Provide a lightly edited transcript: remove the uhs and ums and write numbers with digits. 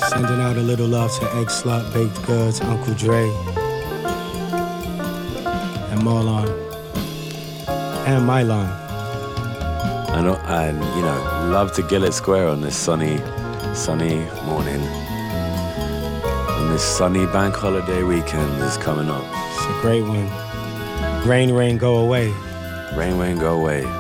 Sending out a little love to Egg Slut, Baked Goods, Uncle Dre, and Marlon, and Mylon. And love to Gillett Square on this sunny morning. And this sunny bank holiday weekend is coming up. It's a great one. Rain, go away. Rain, go away.